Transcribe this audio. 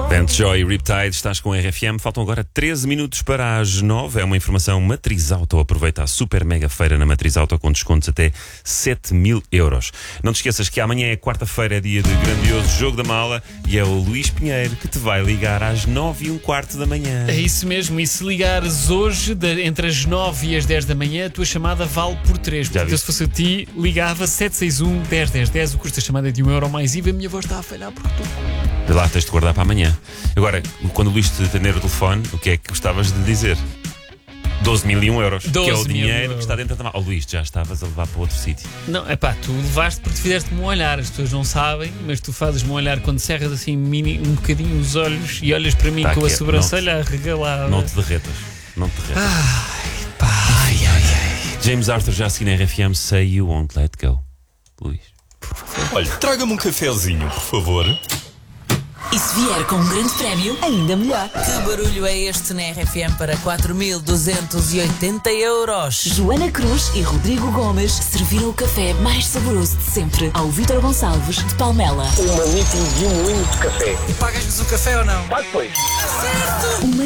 Vent Joy Riptide, estás com a RFM. Faltam agora 13 minutos para as 9. É uma informação Matriz Auto. Aproveita a super mega feira na Matriz Auto com descontos até 7.000 euros. Não te esqueças que amanhã é quarta-feira, é dia de grandioso Jogo da Mala e é o Luís Pinheiro que te vai ligar às 9h15 da manhã. É isso mesmo, e se ligares hoje, entre as 9 e as 10 da manhã, a tua chamada vale por 3. Portanto, eu, se fosse a ti, ligava 761 10 10 10. O custo da chamada é de €1 mais IVA. A minha voz está a falhar porque estou... Vê lá, tens de guardar para amanhã. Agora, quando o Luís te atender o telefone, o que é que gostavas de dizer? 12.001 euros, que é o dinheiro que está dentro da mala. Oh, Luís, já estavas a levar para outro sítio. Não, é pá, tu levaste porque fizeste-me um olhar. As pessoas não sabem, mas tu fazes-me um olhar quando cerras assim um bocadinho os olhos e olhas para mim com a sobrancelha arregalada. Não te derretas. Não te derretas. Ai, pá, ai. James Arthur já a seguir na RFM, Say You Won't Let Go. Luís. Olha, traga-me um cafezinho, por favor. E se vier com um grande prémio, ainda melhor. Que barulho é este na RFM para 4.280 euros? Joana Cruz e Rodrigo Gomes serviram o café mais saboroso de sempre ao Vítor Gonçalves de Palmela. Uma meeting de um moinho de café. E pagas-nos o café ou não? Pague, pois. Uma